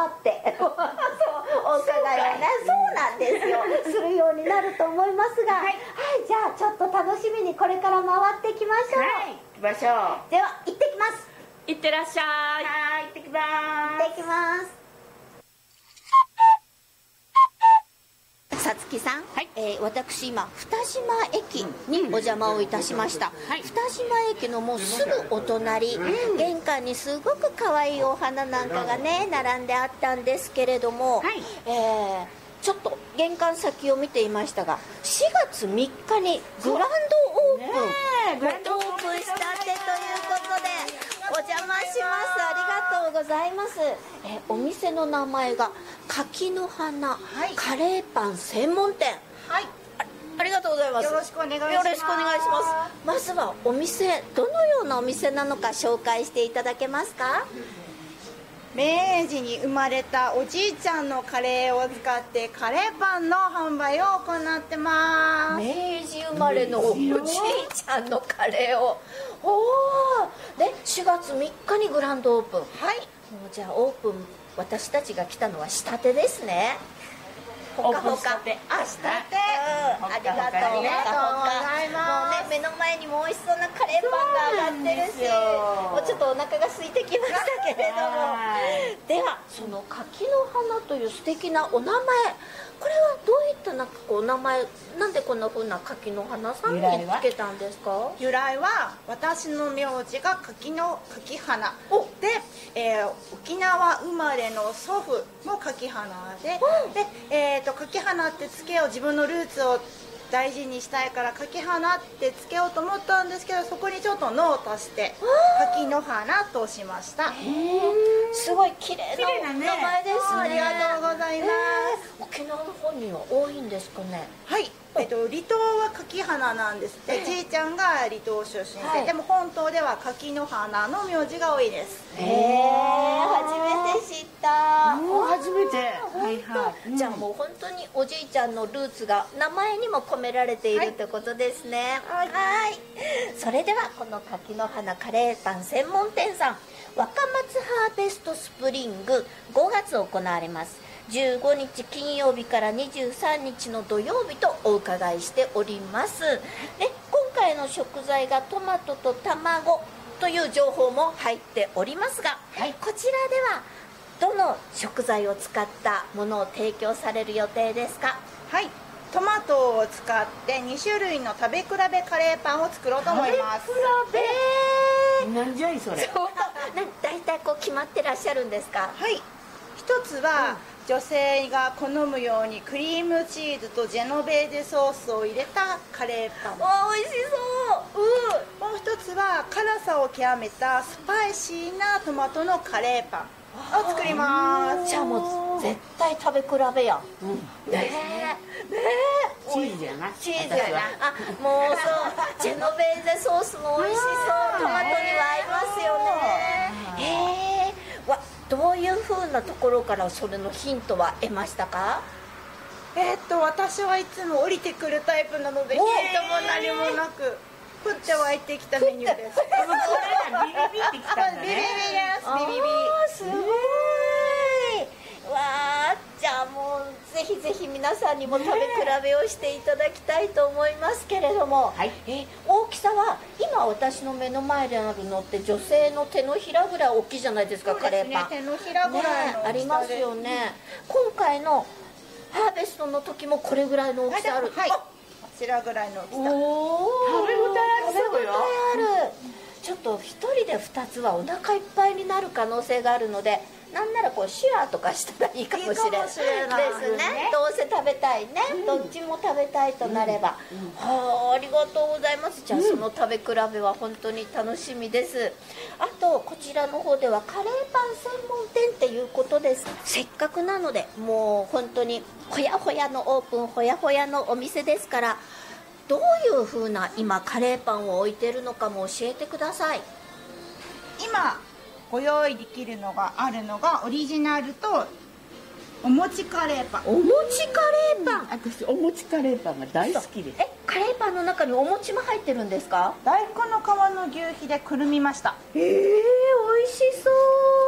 ってそうお伺いをね、そうなんですよ、するようになると思いますが、はい、じゃあちょっと楽しみにこれから回っていきましょう。 はい、行きましょう。 では行ってきます。 行ってらっしゃい。 はい、 行ってきます。 行ってきます。さつきさん、はい、私今二島駅にお邪魔をいたしました、はい、二島駅のもうすぐお隣、玄関にすごく可愛いお花なんかがね並んであったんですけれども、はい、ちょっと玄関先を見ていましたが、4月3日にグランドオープン、オープンしたてということでお邪魔します。ありがとうございます。お店の名前が柿の花、はい、カレーパン専門店。はい。ありがとうございます。 よろしくお願いします。 よろしくお願いします。まずはお店、どのようなお店なのか紹介していただけますか？ 明治に生まれたおじいちゃんのカレーを使ってカレーパンの販売を行ってます。 明治生まれのおじいちゃんのカレーを、で4月3日にグランドオープン。はい。もうじゃあオープン、私たちが来たのはしたてですね。ほかほか。したて。ありがとうございます。もうね、目の前にも美味しそうなカレーパンが上がってるし、もうちょっとお腹が空いてきましたけれども、ではその柿の花という素敵なお名前、これはどういったなんかこう名前、なんでこんな風な柿の花さんにつけたんですか？ 由来は私の名字が柿花で、沖縄生まれの祖父も柿花で、柿花ってつけよう、自分のルーツを大事にしたいから柿花ってつけようと思ったんですけど、そこにちょっと「の」を足して柿の花としました。 すごい綺麗な名前ですね。 ありがとうございます。 沖縄の方には多いんですかね？ はい、離島は柿花なんですって。じいちゃんが離島出身で、でも本島では柿の花の名字が多いです。 初めて知った。 初めて。はいはい。 じゃあもう本当におじいちゃんのルーツが名前にも込められているってことですね。はい。それではこの柿の花カレーパン専門店さん、若松ハーベストスプリング5月行われます。15日金曜日から23日の土曜日とお伺いしております。で、今回の食材がトマトと卵という情報も入っておりますが、こちらではどの食材を使ったものを提供される予定ですか？ はい、トマトを使って2種類の食べ比べカレーパンを作ろうと思います。 食べ比べ？ なんじゃいそれ。 だいたいこう決まってらっしゃるんですか？ はい、一つは、女性が好むようにクリームチーズとジェノベーゼソースを入れたカレーパン。 美味しそう。 もう一つは辛さを極めたスパイシーなトマトのカレーパンを作ります。 じゃあもう絶対食べ比べやん。ねえ、 チーズやな。 チーズやな。もうそうジェノベーゼソースも美味しそう。トマトには合いますよね。どういう風なところからそれのヒントは得ましたか？ 私はいつも降りてくるタイプなので、ヒントも何もなく降って湧いてきたメニューです。これがビビビってきたんだね。 ビビビです。ビビビ。 すごい。じゃあもうぜひぜひ皆さんにも食べ比べをしていただきたいと思いますけれども、大きさは今私の目の前であるのって女性の手のひらぐらい大きいじゃないですか。カレーパン手のひらぐらいのありますよね。今回のハーベストの時もこれぐらいの大きさある。 はい、こちらぐらいの大きさ。 食べ応えあるよ。 ちょっと1人で2つはお腹いっぱいになる可能性があるので、なんならこうシェアとかしたらいいかもしれないですね。どうせ食べたいね、どっちも食べたいとなれば。ありがとうございます。じゃあその食べ比べは本当に楽しみです。あとこちらの方ではカレーパン専門店っていうことです。せっかくなのでもう本当にほやほやのオープン、ほやほやのお店ですから、どういう風な今カレーパンを置いてるのかも教えてください。 今ご用意できるのがあるのがオリジナルとお餅カレーパン。 お餅カレーパン、 私お餅カレーパンが大好きです。 カレーパンの中にお餅も入ってるんですか？ 大根の皮の求肥でくるみました。 美味しそう。